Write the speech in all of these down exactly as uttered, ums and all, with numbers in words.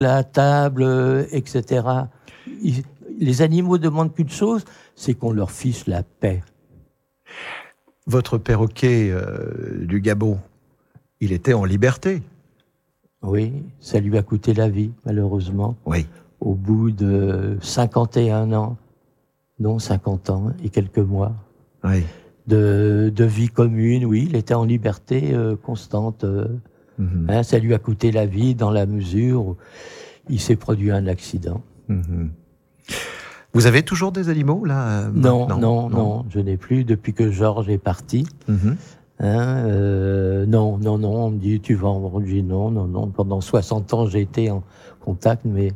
la table, euh, et cetera. Ils, les animaux demandent qu'une chose, c'est qu'on leur fiche la paix. Votre perroquet euh, du Gabon, il était en liberté. Oui, ça lui a coûté la vie, malheureusement. Oui. Au bout de cinquante et un ans, non, cinquante ans et quelques mois, Oui. de, de vie commune, oui, il était en liberté euh, constante. Euh, mm-hmm. hein, ça lui a coûté la vie dans la mesure où il s'est produit un accident. Mm-hmm. Vous avez toujours des animaux, là non, non, non, non, je n'ai plus depuis que Georges est parti. Mm-hmm. Hein, euh, non, non, non, on me dit, tu vas en vendre? Je dis non, non, non. Pendant soixante ans, j'ai été en contact, mais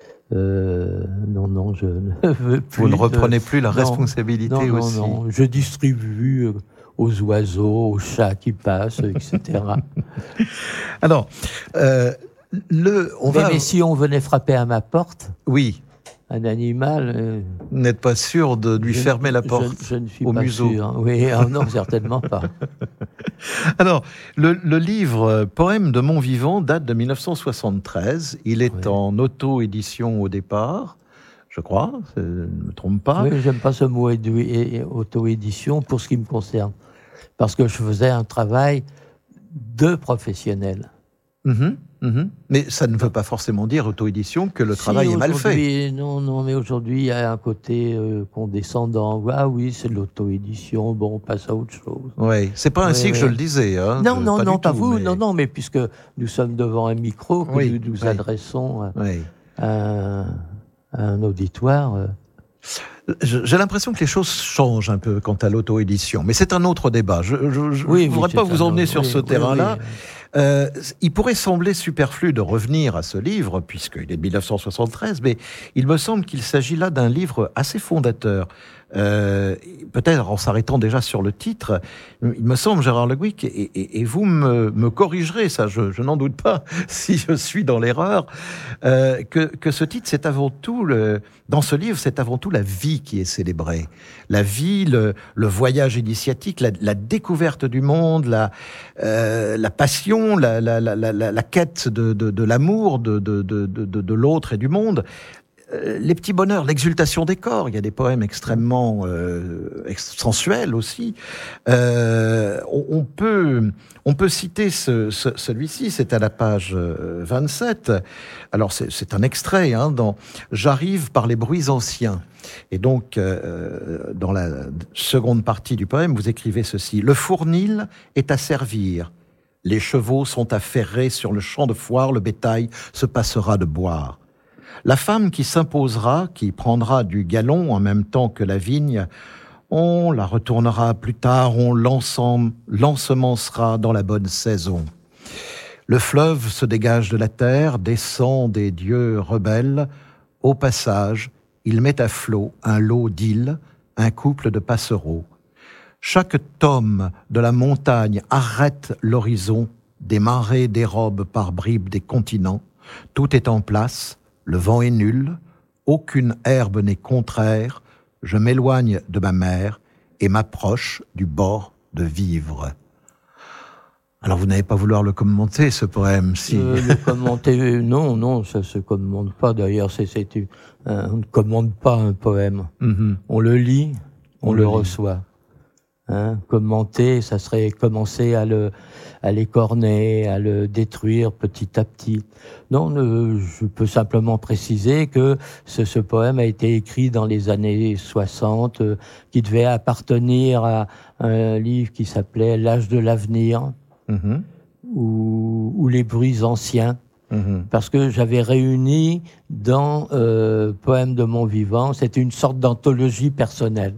euh, non, non, je ne veux plus. Vous ne reprenez de... plus la non, responsabilité non, non, aussi. Non, je distribue aux oiseaux, aux chats qui passent, et cetera. Alors, euh, le, on mais, va... mais si on venait frapper à ma porte... Oui. Un animal... Euh, Vous n'êtes pas sûr de lui je, fermer la porte je, je ne suis au pas museau. Sûr. Oui, oh non, certainement pas. Alors, le, le livre Poèmes de mon vivant date de dix-neuf cent soixante-treize. Il est oui. en auto-édition au départ, je crois, je ne me trompe pas. Oui, j'aime pas ce mot auto-édition pour ce qui me concerne, parce que je faisais un travail de professionnel. Mmh, mmh. Mais ça ne veut pas forcément dire, auto-édition, que le si, travail est mal fait. Non, non, mais aujourd'hui, il y a un côté euh, condescendant. Ah oui, c'est de l'auto-édition, bon, on passe à autre chose. Oui, c'est pas ainsi oui, que oui. je le disais. Hein, non, de, non, pas non, pas tout, vous, mais... non, non, mais puisque nous sommes devant un micro, que oui, nous nous oui. adressons à, oui. à, à un auditoire... Euh... J'ai l'impression que les choses changent un peu quant à l'auto-édition, mais c'est un autre débat. Je ne oui, voudrais oui, pas vous emmener autre... sur oui, ce terrain-là. Oui, euh, il pourrait sembler superflu de revenir à ce livre, puisqu'il est de dix-neuf cent soixante-treize, mais il me semble qu'il s'agit là d'un livre assez fondateur. Euh, peut-être en s'arrêtant déjà sur le titre, il me semble, Gérard Le Gouic, et, et, et vous me, me corrigerez, ça je, je n'en doute pas, si je suis dans l'erreur, euh, que, que ce titre, c'est avant tout, le, dans ce livre, c'est avant tout la vie qui est célébrée. La vie, le, le voyage initiatique, la, la découverte du monde, la, euh, la passion, la, la, la, la, la quête de, de, de l'amour de, de, de, de, de l'autre et du monde. Les petits bonheurs, l'exultation des corps. Il y a des poèmes extrêmement euh, sensuels aussi. Euh, on, on peut, on peut citer ce, ce, celui-ci. C'est à la page vingt-sept. Alors c'est, c'est un extrait. Hein, dans J'arrive par les bruits anciens. Et donc, euh, dans la seconde partie du poème, vous écrivez ceci: le fournil est à servir. Les chevaux sont à ferrer sur le champ de foire. Le bétail se passera de boire. La femme qui s'imposera, qui prendra du galon en même temps que la vigne, on la retournera plus tard, on l'ensemencera dans la bonne saison. Le fleuve se dégage de la terre, descend des dieux rebelles. Au passage, il met à flot un lot d'îles, un couple de passereaux. Chaque tome de la montagne arrête l'horizon, des marées dérobent par bribes des continents. Tout est en place. Le vent est nul, aucune herbe n'est contraire, je m'éloigne de ma mère et m'approche du bord de vivre. Alors vous n'allez pas vouloir le commenter, ce poème, si... Euh, le commenter, non, non, ça se commente pas, d'ailleurs, c'est, c'est, euh, on ne commande pas un poème. Mm-hmm. On le lit, on, on le, le reçoit. Hein, commenter, ça serait commencer à le, à l'écorner, à le détruire petit à petit. Non, euh, je peux simplement préciser que ce, ce poème a été écrit dans les années soixante, euh, qui devait appartenir à un livre qui s'appelait L'âge de l'avenir, mmh. ou, ou Les bruits anciens. Mmh. Parce que j'avais réuni dans euh, Poèmes de mon vivant, c'était une sorte d'anthologie personnelle.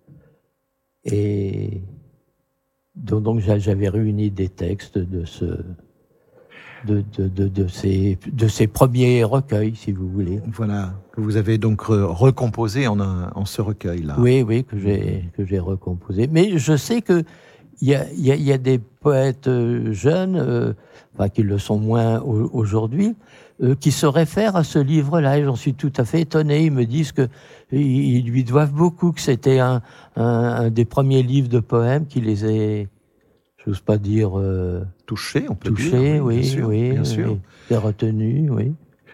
Et donc, donc j'avais réuni des textes de ce, de, de, de, de ces, de ces premiers recueils, si vous voulez. Voilà, que vous avez donc recomposé en, un, en ce recueil-là. Oui, oui, que j'ai, que j'ai recomposé. Mais je sais que il y a, y a, y a des poètes jeunes, euh, enfin qui le sont moins aujourd'hui, euh, qui se réfèrent à ce livre-là. Et j'en suis tout à fait étonné. Ils me disent que ils lui doivent beaucoup, que c'était un, un, un des premiers livres de poèmes qui les ait, j'ose pas dire... Euh, touchés, on peut touchés, dire. oui, bien sûr, oui, bien oui, sûr. Et retenus, oui.